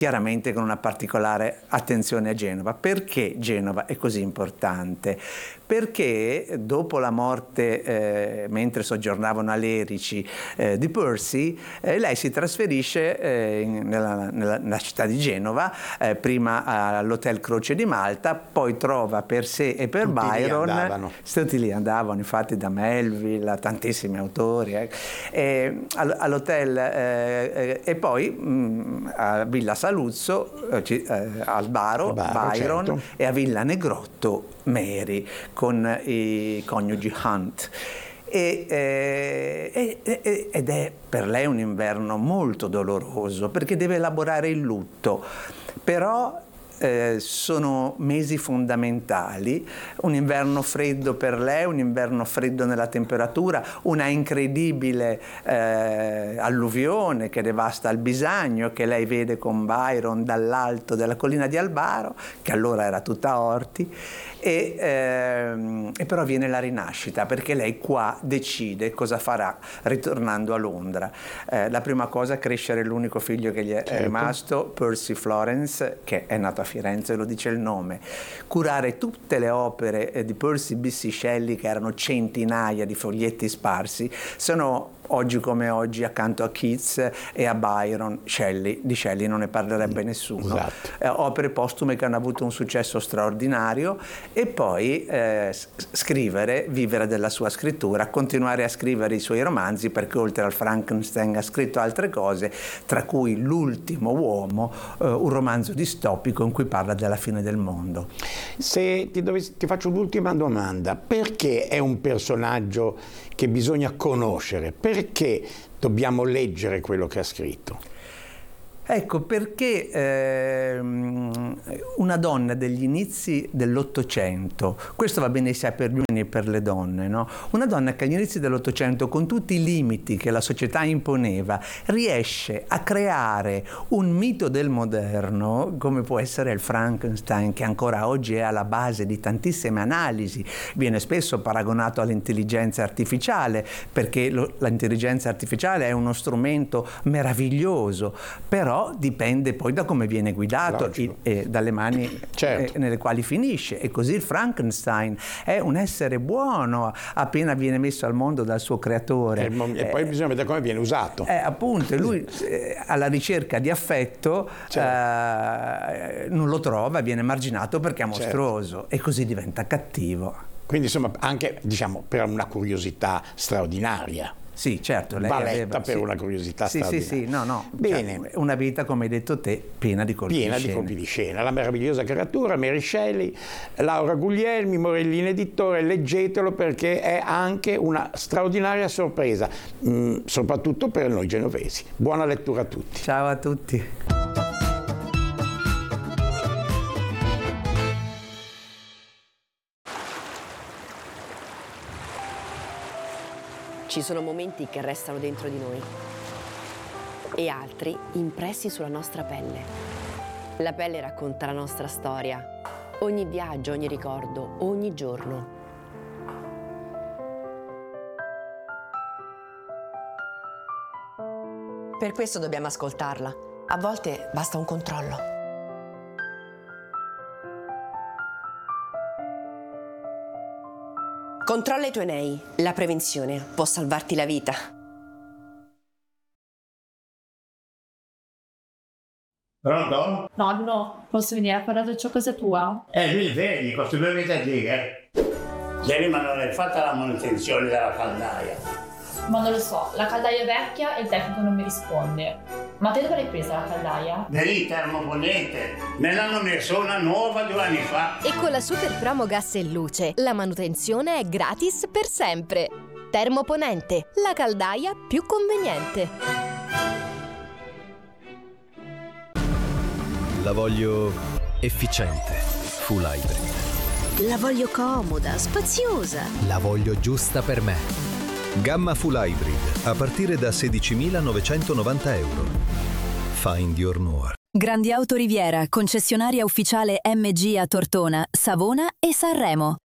chiaramente con una particolare attenzione a Genova. Perché Genova è così importante? Perché dopo la morte, mentre soggiornavano a Lerici, di Percy, lei si trasferisce nella città di Genova, prima all'Hotel Croce di Malta, poi trova per sé e per Tutti Byron. Tutti lì andavano, infatti, da Melville a tantissimi autori, all'hotel, e poi a Villa Saluzzo, al Baro, Byron, certo, e a Villa Negrotto Mary, con i coniugi Hunt. Ed è per lei un inverno molto doloroso, perché deve elaborare il lutto, però sono mesi fondamentali, un inverno freddo per lei, un inverno freddo nella temperatura, una incredibile alluvione che devasta Albisagno, che lei vede con Byron dall'alto della collina di Albaro, che allora era tutta orti, e però viene la rinascita, perché lei qua decide cosa farà ritornando a Londra. La prima cosa, crescere l'unico figlio che gli è rimasto, Percy Florence, che è nato a Firenze, lo dice il nome, curare tutte le opere di Percy B.C. Shelley, che erano centinaia di foglietti sparsi, sono oggi come oggi accanto a Keats e a Byron. Di Shelley non ne parlerebbe nessuno. Esatto. Opere postume che hanno avuto un successo straordinario, e poi scrivere, vivere della sua scrittura, continuare a scrivere i suoi romanzi, perché oltre al Frankenstein ha scritto altre cose, tra cui L'ultimo uomo, un romanzo distopico in cui parla della fine del mondo. Se ti faccio l'ultima domanda: perché è un personaggio che bisogna conoscere? Perché dobbiamo leggere quello che ha scritto? Ecco, perché una donna degli inizi dell'Ottocento, questo va bene sia per gli uomini che per le donne, no? Una donna che agli inizi dell'Ottocento, con tutti i limiti che la società imponeva, riesce a creare un mito del moderno, come può essere il Frankenstein, che ancora oggi è alla base di tantissime analisi, viene spesso paragonato all'intelligenza artificiale, perché l'intelligenza artificiale è uno strumento meraviglioso, però dipende poi da come viene guidato, dalle mani, certo, nelle quali finisce. E così il Frankenstein è un essere buono appena viene messo al mondo dal suo creatore, e poi bisogna vedere come viene usato. Appunto, lui alla ricerca di affetto, certo, non lo trova, viene marginato perché è mostruoso, certo, e così diventa cattivo. Quindi insomma anche, diciamo, per una curiosità straordinaria. Sì, certo, lei Valletta per una curiosità straordinaria. Sì, no. Bene. Cioè, una vita, come hai detto te, piena di colpi di scena. La meravigliosa creatura, Mary Shelley, Laura Guglielmi, Morellini Editore, leggetelo, perché è anche una straordinaria sorpresa, soprattutto per noi genovesi. Buona lettura a tutti. Ciao a tutti. Ci sono momenti che restano dentro di noi e altri impressi sulla nostra pelle. La pelle racconta la nostra storia, ogni viaggio, ogni ricordo, ogni giorno. Per questo dobbiamo ascoltarla. A volte basta un controllo. Controlla i tuoi nei. La prevenzione può salvarti la vita. Pronto? Nonno, posso venire a fare la doccia a casa tua? Mi vedi, questi 2 mesi a dire. Ieri ma non hai fatto la manutenzione della caldaia. Ma non lo so, la caldaia è vecchia e il tecnico non mi risponde. Ma te dove l'hai presa la caldaia? Vedi, termoponente. Me l'hanno messo una nuova 2 anni fa. E con la super promo gas e luce, la manutenzione è gratis per sempre. Termoponente, la caldaia più conveniente. La voglio efficiente, full hybrid. La voglio comoda, spaziosa. La voglio giusta per me. Gamma full hybrid, a partire da 16.990 euro. Find your Noir. Grandi Auto Riviera, concessionaria ufficiale MG a Tortona, Savona e Sanremo.